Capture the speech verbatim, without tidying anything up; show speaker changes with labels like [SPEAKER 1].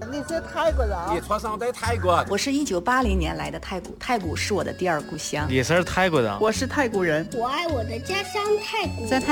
[SPEAKER 1] 你是泰国人？
[SPEAKER 2] 你出生在泰国？
[SPEAKER 3] 我是一九八零年来的太谷，太谷是我的第二故乡。
[SPEAKER 4] 你是泰国人？
[SPEAKER 5] 我是泰国人。
[SPEAKER 6] 我爱我的家乡泰国。
[SPEAKER 3] 在泰